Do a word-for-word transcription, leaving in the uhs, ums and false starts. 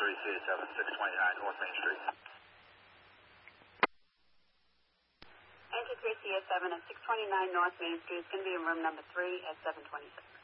three C A seven, six twenty-nine North Main Street. Entry three C A seven at six twenty-nine North Main Street. It's going to be in room number three at seven twenty-six.